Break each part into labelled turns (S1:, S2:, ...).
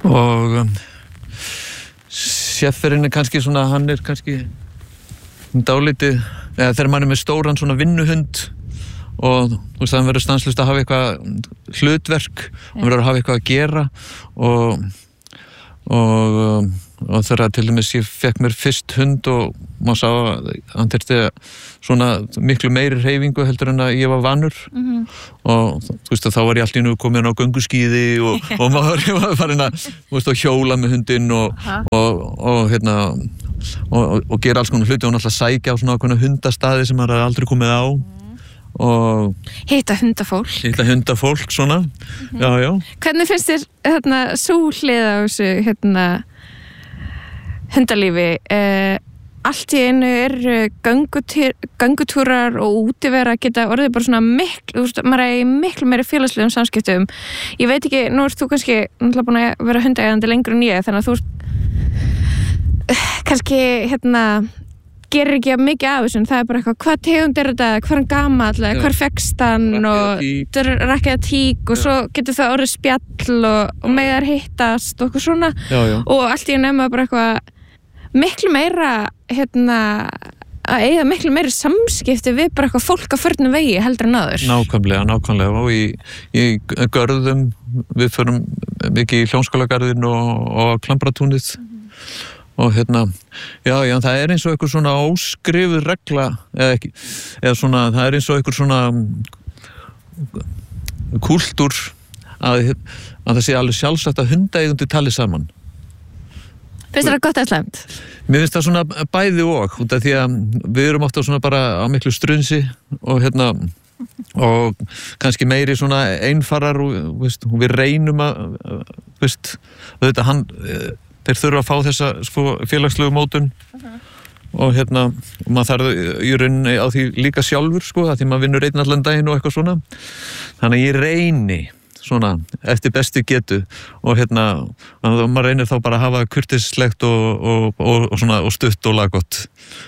S1: og sjefferinn kannski svona, hann kannski dálítið, eða þegar maður með stóran svona vinnuhund og þú veist, hann verður stanslaust að hafa eitthvað hlutverk, hann verður að hafa eitthvað að gera og þegar til dæmis ég fekk mér fyrst hund og maður sá að hann þyrfti svona miklu meiri hreyfingu heldur en að ég var vanur og þú veist að þá var ég allt í einu komin á gönguskíði og maður var farin að þú veist, að hjóla með hundinn og gera alls konar hluti og náttúrulega sækja á svona ákveðna hundastaði sem maður aldrei komið á og
S2: hitta hundafólk svona já. Hvernig finnst þér sú hlið á þessu hundalífi allt í einu göngutúrar og útivera geta orðið bara svona maður í miklu meiri félagslegum samskiptum. Ég veit ekki, nú ert þú kannski náttúrulega búin að vera hundaeigandi lengur en ég, þannig að þú kannski gerir ekki mikið af þessum, það bara eitthvað, hvað tegund þetta, hvað hann gamall, hvar fékkst hann og þetta rakkiða tík og svo getur það orðið spjall og meðar hittast og eitthvað svona og allt í einu bara eitthvað miklu meira að eiga miklu meira samskipti við bara eitthvað fólk á förnum vegi heldur en áður.
S1: Nákvæmlega og í görðum við förum mikið í Hljómskálagarðinn og Klambratúnið og já, það eins og einhver svona óskrifuð regla eða svona, það eins og einhver svona kúltúr að það sé alveg sjálfsagt að hundaeigendur tali saman.
S2: Finnst það gott eða slæmt?
S1: Mér finnst það svona bæði og út af því að við erum ofta svona bara á miklu strunsi og og kannski meiri svona einfarar og við reynum að þeir þurfa að fá þessa félagslegu mótun og maður þarf í rauninni á því líka sjálfur að því maður vinnur einn allan daginn og eitthvað svona þannig að ég reyni svona eftir bestu getu og maður reynir þá bara að hafa kurteislegt og svona og stutt og laggott.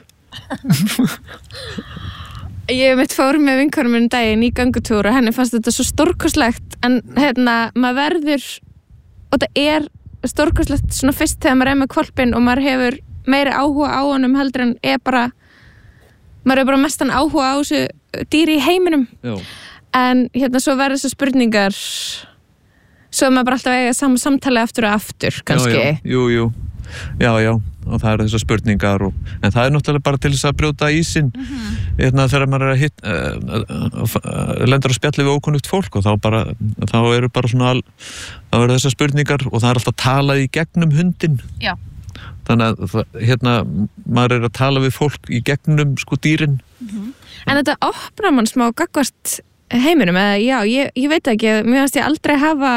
S2: Ég fór með vinkonum minn daginn í göngutúr og henni fannst þetta svo stórkostlegt en maður verður og það stórkostlegt svona fyrst þegar maður með hvolpinn og maður hefur meiri áhuga á honum heldur en maður hefur bara mestan áhuga á þessu dýri í heiminum.
S1: Já.
S2: En svo verður þessu spurningar svo maður bara alltaf eiga samtali aftur og aftur kannski.
S1: Jú. Já, og það eru þessar spurningar en það náttúrulega bara til þess að brjóta ísinn þegar maður lendur að spjalli við ókunnugt fólk og þá eru bara svona þá eru þessar spurningar og það alltaf talað í gegnum hundinn.
S2: Já.
S1: Þannig að maður að tala við fólk í gegnum dýrin.
S2: En þetta opnar mann smá gagnvart heiminum eða ég veit ekki, mér finnst ég aldrei hafa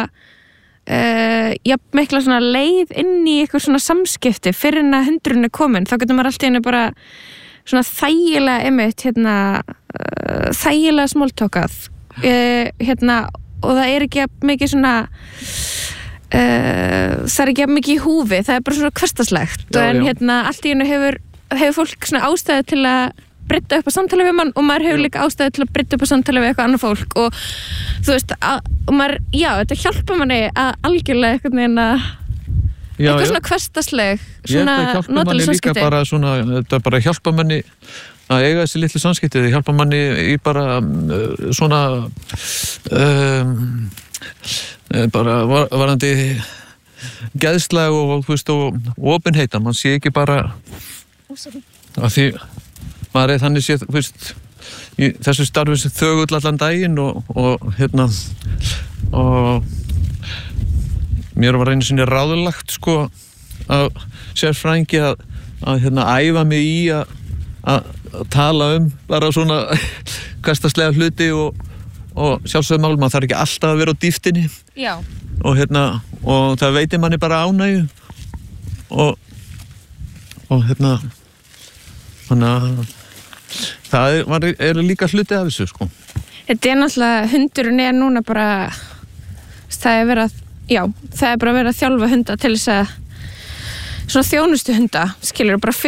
S2: mikla svona leið inn í eitthvað svona samskipti fyrir en að hundurinn komin, þá getur maður alltaf einu bara svona þægilega þægilega smóltókað og það ekki mikið svona það ekki mikið í húfi, það bara svona hversdagslegt en allt í einu hefur fólk svona ástæðu til að brydda upp á samtali við mann og maður hefur líka ástæðu til að brydda upp á samtali við eitthvað annað fólk og þú veist, og maður, þetta hjálpa manni að algjörlega eitthvað svona hversdagsleg svona notaleg samskipti. Þetta bara hjálpa manni að eiga þessi litlu samskipti, það hjálpa manni í bara svona bara varandi geðslega og opinheita, mann sé ekki bara að því maður þannig séð, í þessu starfi sem þögull allan daginn og mér var einu sinni ráðlagt að sérfræðingi að æfa mig í að tala bara svona hversdagslega hluti og sjálfsögðu mál, maður þarf ekki alltaf að vera á dýftinni. Já.
S1: Og það veitir manni bara ánægju og þannig að það líka hluti af þessu
S2: Þetta náttúrulega, hundurinn núna bara það bara að vera að þjálfa hunda til þess að svona þjónustu hunda skilur bara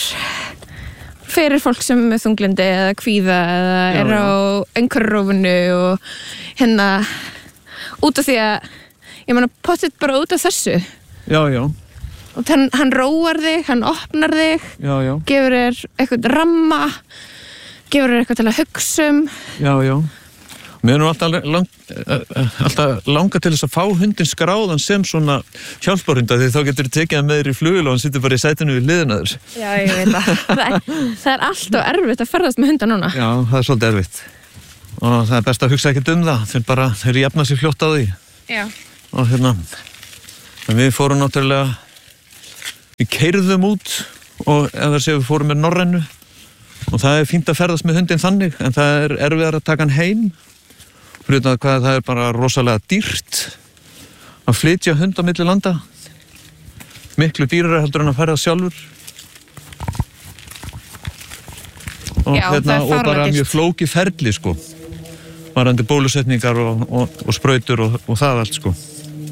S2: fyrir fólk sem er þunglindi eða kvíða eða á einhverrófinu og út af því að ég meina pottet bara út af þessu
S1: Já.
S2: Og hann róar þig, hann opnar þig,
S1: Já.
S2: gefur þér eitthvað ramma, gefur þér eitthvað til að hugsa
S1: Já. Mér er nú alltaf langa til þess að fá hundin skráðan sem svona hjálparhunda því þá getur þú tekið hann með þér í flugvél og hann situr bara í sætinu við hliðina þér.
S2: Já, ég veit það er alltaf erfitt að ferðast með hunda núna.
S1: Já, það er svolítið erfitt. Og það er best að hugsa ekkert það, þeir jafna sér fljótt á því.
S2: Já.
S1: Og við fórum náttúrulega, við keyrðum út og við fórum með Norrænu og það er fínt að ferðast með hundin þannig en það er erfiðar að taka hann heim. Fyrir það er bara rosalega dýrt að flytja hund á milli landa. Miklu dýrara heldur en að ferða sjálfur. Og,
S2: Já, það er
S1: og bara mjög flókið ferli sko. Varandi bólusetningar og sprautur og það allt sko.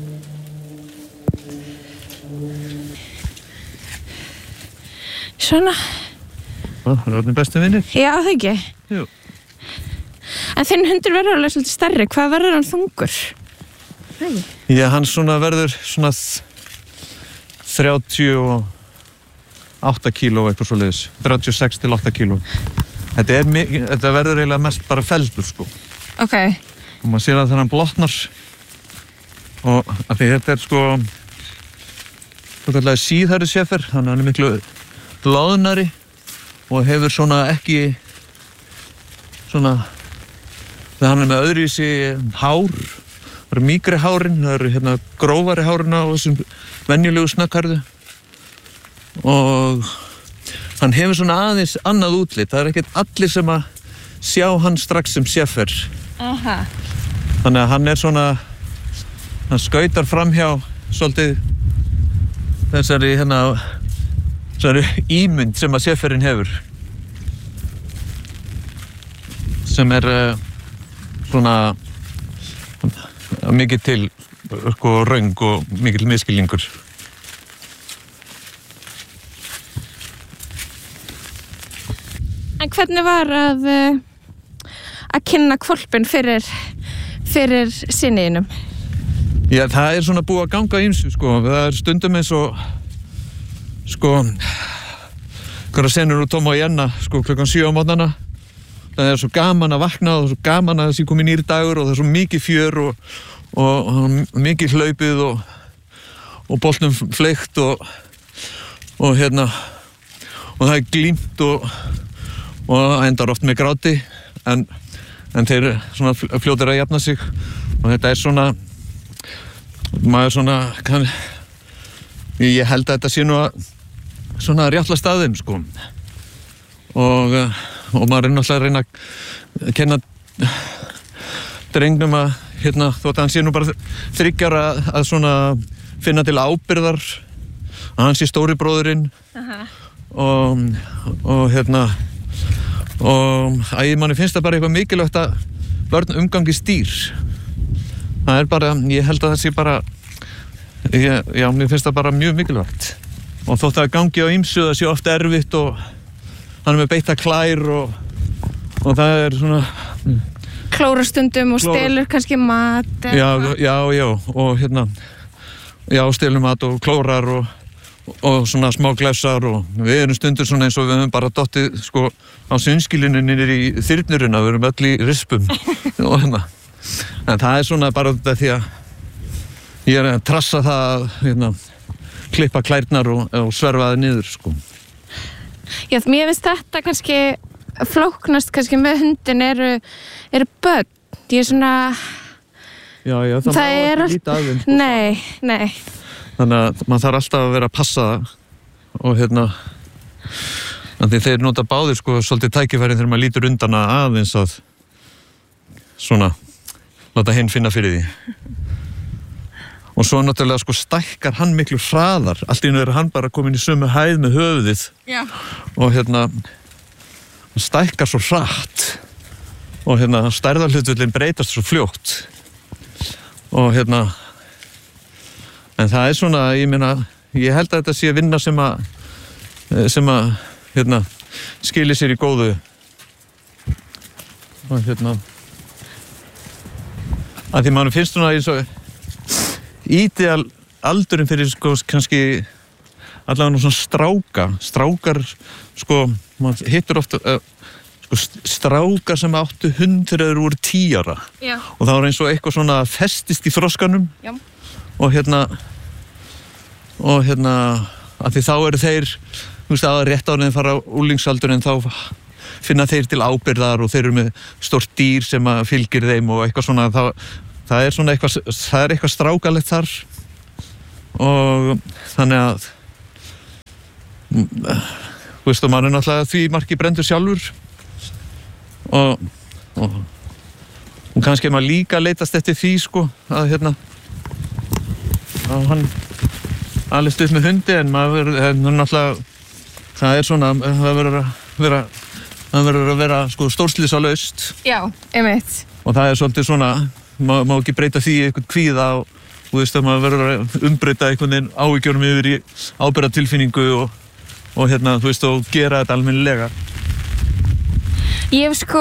S2: Svona.
S1: Það er orðin bestu vinir.
S2: Já, það ekki.
S1: Jú.
S2: En þinn hundur verður alveg svolítið stærri. Hvað verður hann þungur?
S1: Já, hann verður 38 kíló eitthvað svoleiðis. 36 til 8 kíló. Þetta verður eiginlega mest bara feldur sko.
S2: Ok.
S1: Og maður sér að þegar hann blotnar og að því þetta er sko síðhæri séfer, þannig að hann er miklu loðnari og hefur svona ekki þegar hann er með öðruvísi hár, það eru mýkri hárin, það eru grófari hárin á þessum venjulegu snöggharðu og hann hefur svona aðeins annað útlit, það er ekkert allir sem að sjá hann strax sem séfer.
S2: Aha.
S1: Þannig að hann er hann skautar framhjá svolítið þessari ímynd sem að séferinn hefur sem er svona mikið til röng og mikið miskilningur.
S2: En hvernig var að kynna hvolpinn fyrir syniðinum?
S1: Já, það er svona búið að ganga á ýmsu sko. Það er stundum eins og hverja senur úr Tom og Jenna klukkan 7 á morgnana. Það er svo gaman að vakna og svo gaman að það sé komið nýr dagur og það er svo mikið fjör og mikið hlaupið og boltnum fleygt og það er glímt og endar oft með gráti en þeir svona fljótir að jafna sig og þetta er maður ég held að þetta sé nú að rjátla staðinn sko og maður er náttúrulega að reyna að kenna drengnum að þótt að hann sé nú bara 3 ára að svona finna til ábyrgðar að hann sé stóri bróðurinn og manni finnst það bara eitthvað mikilvægt að börn umgangist dýr. Það er bara, ég held að það sé bara mér finnst það bara mjög mikilvægt og þótt að gangi á ýmsu það sé oft erfitt og hann er með beittar klær og það er svona
S2: klóra stundum og stelur kannski mat
S1: já og stelur mat og klórar og svona smá glefsar og við erum stundur svona eins og við höfum bara dottið á sunnskilinu niður í þyrnurina, við erum öll í rispum og en það er svona bara þetta því að ég er að trassa það klippa klærnar og sverfa það niður sko.
S2: Já, mér finnst þetta kannski flóknast kannski með hundin eru börn. Ég er svona
S1: Já, það má ekki líta að þeim sko.
S2: Nei.
S1: Þannig að maður þarf alltaf að vera að passa það og því þeir nota báðir sko svolítið tækifærin þegar maður lítur undan aðeins að svona láta hinn finna fyrir því. Og svo náttúrulega sko stækkar hann miklu hraðar. Allt í einu er hann bara komin í sömu hæð með höfuðið.
S2: Já.
S1: Og hann stækkar svo hratt. Og stærðarhlutföllin breytast svo fljótt. Og en það er svona, ég held að þetta sé vinna sem að skili sér í góðu. Og að því mann finnst svona eins og ídeal aldurinn fyrir sko kannski allavega nú svona strákar sko, maður hittur ofta sko strákar sem áttu hund þegar þeir voru 10 ára.
S2: Já.
S1: Og það var eins og eitthvað svona festist í þroskanum.
S2: Já.
S1: Og hérna að því þá eru þeir, þú veist, að rétt áriðin fara á úlingsaldur en þá finna þeir til ábyrgðar og þeir eru með stórt dýr sem að fylgir þeim og eitthvað svona, það er svona eitthvað strákalegt þar og þannig að þú veist, og maður er náttúrulega því marki brendur sjálfur og kannski maður líka leitast eftir því sko að að hann alist upp með hundi en maður náttúrulega það er svona, það verður að vera sko stórslysalaust.
S2: Já, einmitt.
S1: Og það er svolítið svona, má ekki breyta því í eitthvað kvíða og þú veist að maður verður að umbreyta einhvern veginn áhyggjunum yfir í ábyrgðartilfinningu og þú veist, og gera þetta almennilega.
S2: Ég hef sko,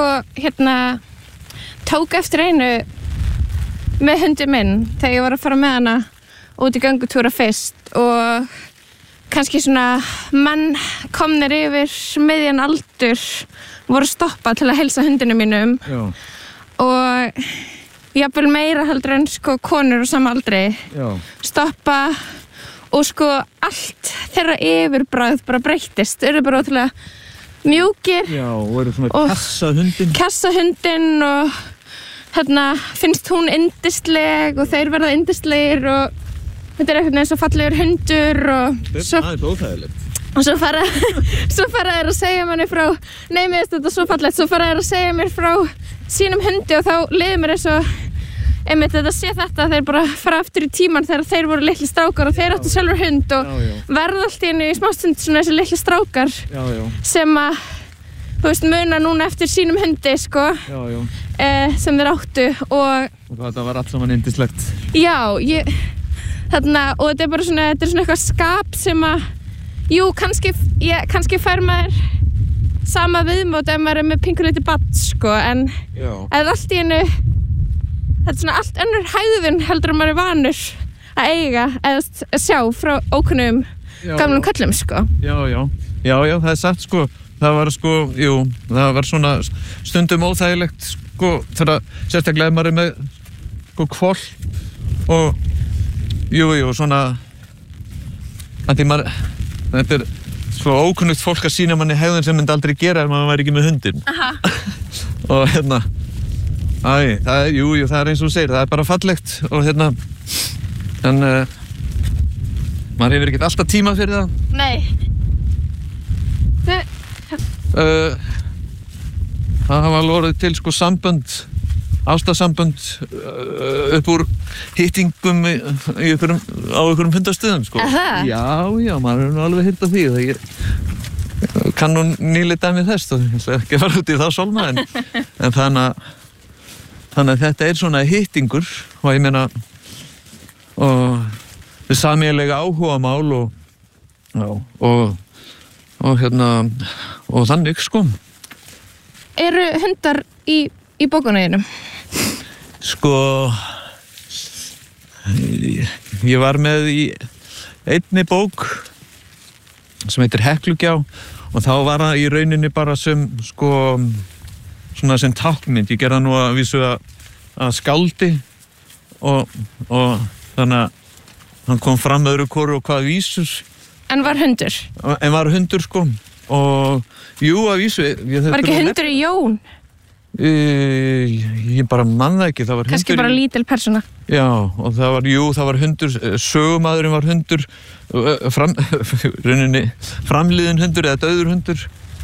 S2: tók eftir einu með hundi minn þegar ég var að fara með hana út í göngutúra fyrst og kannski svona menn komnir yfir miðjan aldur voru stoppa til að heilsa hundinu mínum.
S1: Já.
S2: Og jafnvel meira heldur en sko konur á sama aldri. Já. Stoppa og sko allt þeirra yfirbragð bara breyttist, eru bara ótrúlega mjúkir.
S1: Já, og eru svona
S2: kassa hundin og finnst hún yndisleg og þeir verða yndislegir og þetta er eitthvað eins og fallegur hundur og
S1: svo óþægilegt.
S2: Og svo fara þeir að segja manni frá mér finnst þetta svo fallegt, svo fara þeir að segja mér frá sínum hundi og þá liður mér eins og einmitt þetta sé þetta þeir bara fara aftur í tímann þegar þeir voru litli strákar og þeir áttu sjálfur hund og verða allt í einu í smástund svona þessi litli strákar sem að þú veist muna núna eftir sínum hundi sko sem þeir áttu og
S1: þetta var allt saman yndislegt.
S2: Já, og þetta er bara svona, eitthvað skap sem að, kannski fær maður sama viðmót ef maður er með pingulítið barn, sko, en eða allt í einu, þetta er svona allt önnur hægðun heldur en maður er vanur að eiga eða sjá frá ókunnum gamlum köllum, sko. Já, það er satt, sko, það var svona stundum óþægilegt, sko, þegar sérstaklega maður er með, sko, hvolp og svona að því maður þetta er svo ókunnugt fólk að sýna manni hegðun sem myndi aldrei gera ef maður væri ekki með hundinn. Og það er eins og þú segir, það er bara fallegt og en maður hefur ekkert alltaf tíma fyrir það. Nei.
S1: Það hafa alveg orðið til sko sambönd ástarsambönd upp úr hittingum á einhverjum hundastöðum sko. Já, maður er nú alveg heyrt af því það ég kann nú nýlega dæmi þess og ég ætla ekki að fara út í það sólma en þannig að þetta er svona hittingur og ég meina og það sameiginlega áhugamál og þannig sko.
S2: Eru hundar í bókunum?
S1: Sko, ég var með í einni bók sem heitir Heklugjá og þá var það í rauninni bara sem sko, svona sem táknmynd. Ég gerði nú að vísu að skáldi og þannig að hann kom fram öðru hvoru og hvað vísur.
S2: En var hundur?
S1: En var hundur sko og jú að vísu.
S2: Var ekki hundur í Jón?
S1: Ég bara man það ekki, það var hundur.
S2: Kannski bara lítil persóna.
S1: Já, og það var hundur, sögumaðurinn var hundur, framliðin hundur eða dauður hundur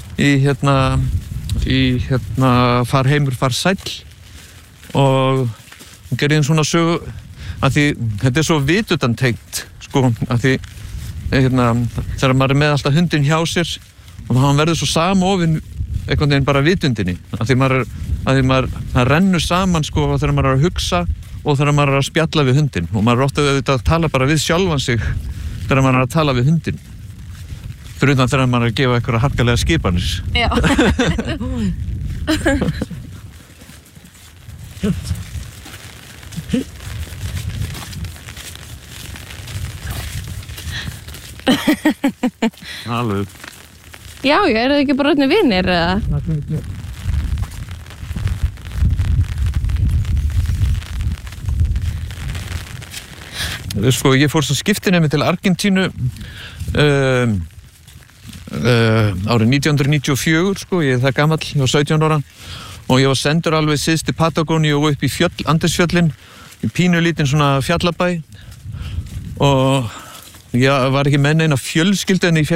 S1: í Far heimur, far sæll og gerði svona sögu að því þetta er svo vitutantengt sko, að því þegar maður er með alltaf hundinn hjá sér og hann verður svo samofinn einhvern veginn bara vitundinni að því það rennur saman sko þegar maður er að hugsa og þegar maður er að spjalla við hundinn og maður er ofta auðvitað að tala bara við sjálfan sig þegar maður er að tala við hundinn fyrir utan þegar maður er að gefa einhverja harkalega skipanir.
S2: Já.
S1: Alveg.
S2: Já, eru þið ekki bara orðnir vinir eða?
S1: Sko, ég fór svo skiptinemi til Argentínu árið 1994, sko, ég er það gamall, ég var 17 ára og ég var sendur alveg síðst til Patagóníu og upp í Andesfjöllin, í pínulítinn svona fjallabæ og ég var ekki með neina fjölskyldu en ég fékk